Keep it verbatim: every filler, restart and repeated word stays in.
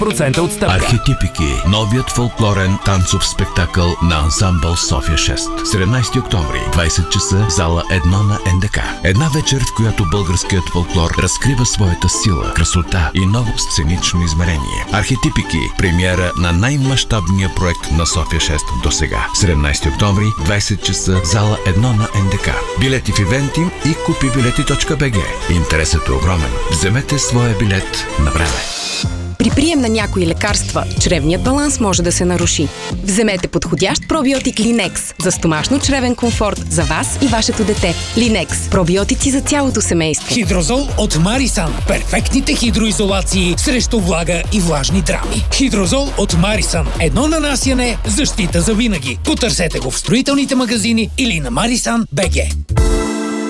процента отстъпка. Архетипики. Новият фолклорен танцов спектакъл на ансамбъл София шест. седемнайсети октомври, двайсет часа, зала едно на Н Д К. Една вечер, в която българският фолклор разкрива своята сила, красота и ново сценично измерение. Архетипики. Премиера на най-мащабния проект на София шест до сега. седемнайсети октомври, двайсет часа, зала едно на Н Д К. Билети в Ивентим и купи билети точка бг. Интересът е огромен. Вземете своя билет на време. При прием на някои лекарства, чревният баланс може да се наруши. Вземете подходящ пробиотик Линекс за стомашно-чревен комфорт за вас и вашето дете. Линекс. Пробиотици за цялото семейство. Хидрозол от Марисан. Перфектните хидроизолации срещу влага и влажни драми. Хидрозол от Марисан. Едно нанасяне, защита за винаги. Потърсете го в строителните магазини или на Марисан точка бг.